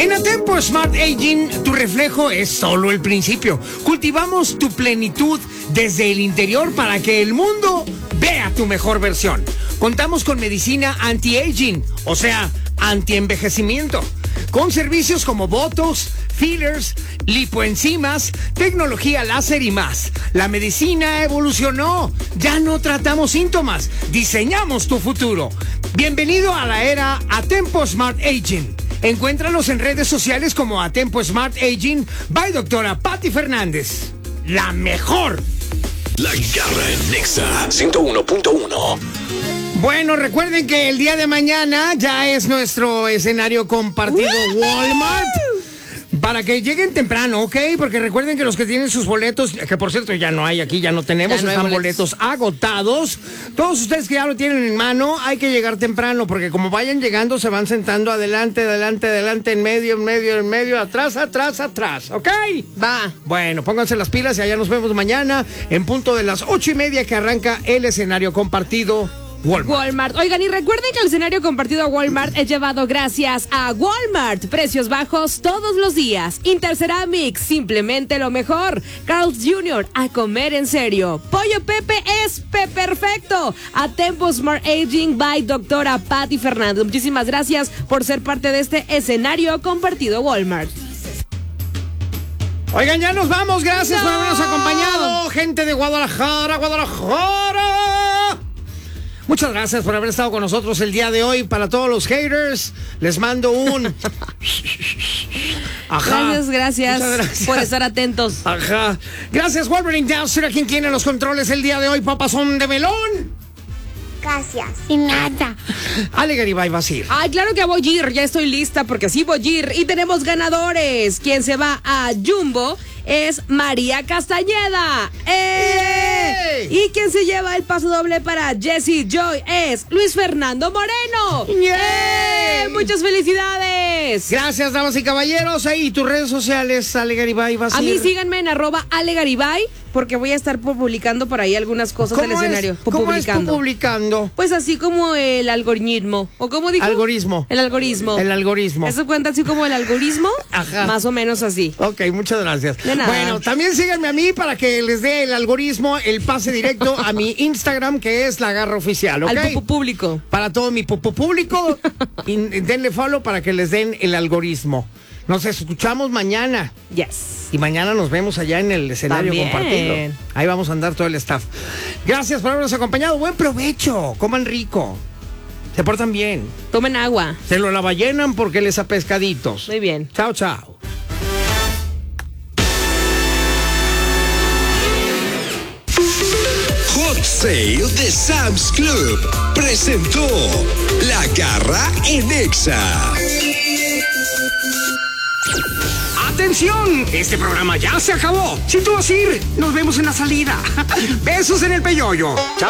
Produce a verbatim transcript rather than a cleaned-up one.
En Atempo Smart Aging, tu reflejo es solo el principio. Cultivamos tu plenitud desde el interior para que el mundo vea tu mejor versión. Contamos con medicina anti-aging, o sea, anti-envejecimiento, con servicios como botox, fillers, lipoenzimas, tecnología láser y más. La medicina evolucionó. Ya no tratamos síntomas, diseñamos tu futuro. Bienvenido a la era Atempo Smart Aging. Encuéntranos en redes sociales como Atempo Smart Aging by doctora Patti Fernández. La mejor. La Garra en Nexa ciento uno punto uno. Bueno, recuerden que el día de mañana ya es nuestro escenario compartido Walmart. Para que lleguen temprano, ¿ok? Porque recuerden que los que tienen sus boletos, que por cierto ya no hay aquí, ya no tenemos, ya no están boletos. boletos agotados. Todos ustedes que ya lo tienen en mano, hay que llegar temprano, porque como vayan llegando, se van sentando adelante, adelante, adelante, en medio, en medio, en medio, atrás, atrás, atrás, ¿ok? Va. Bueno, pónganse las pilas y allá nos vemos mañana en punto de las ocho y media que arranca el escenario compartido Walmart. Walmart. Oigan, y recuerden que el escenario compartido a Walmart es llevado gracias a Walmart. Precios bajos todos los días. Interceramics, simplemente lo mejor. Carl's junior, a comer en serio. Pollo Pepe es Pe perfecto. Atempo Smart Aging by doctora Patti Fernández. Muchísimas gracias por ser parte de este escenario compartido Walmart. Oigan, ya nos vamos. Gracias no. por habernos acompañado. Gente de Guadalajara, Guadalajara. Muchas gracias por haber estado con nosotros el día de hoy. Para todos los haters, les mando un... Ajá. Gracias, gracias, gracias por estar atentos. Ajá. Gracias, Wolverine Dowser, a quien tiene los controles el día de hoy. Papazón de melón. Gracias. Y nada. Ale Garibay vas a ir. Ay, claro que voy a ir, ya estoy lista porque sí voy a ir. Y tenemos ganadores. Quien se va a Jumbo es María Castañeda. ¡Eh! Y quien se lleva el paso doble para Jessie Joy es Luis Fernando Moreno. ¡Eh! ¡Muchas felicidades! Gracias, damas y caballeros. Ahí tus redes sociales, Ale Garibay vas a, a ir. mí síganme en arroba Ale Garibay, porque voy a estar publicando por ahí algunas cosas del escenario. Es? ¿Cómo publicando? es publicando? Pues así como el algoritmo. ¿O cómo dijo? Algoritmo. El algoritmo. El algoritmo. ¿Eso cuenta así como el algoritmo? Ajá. Más o menos así. Ok, muchas gracias. De nada. Bueno, también síganme a mí para que les dé el algoritmo, el pase directo a mi Instagram, que es La Garra Oficial, ¿ok? Al pupu público. Para todo mi pupu público, y denle follow para que les den el algoritmo. Nos escuchamos mañana. Yes. Y mañana nos vemos allá en el escenario También. compartido. Ahí vamos a andar todo el staff. Gracias por habernos acompañado. Buen provecho. Coman rico. Se portan bien. Tomen agua. Se lo lavallenan porque les a pescaditos. Muy bien. Chao, chao. Hot Sale de Sam's Club presentó La Garra en Nexa. ¡Atención! Este programa ya se acabó. Si tú vas a ir, nos vemos en la salida. Besos en el peyoyo. Chao.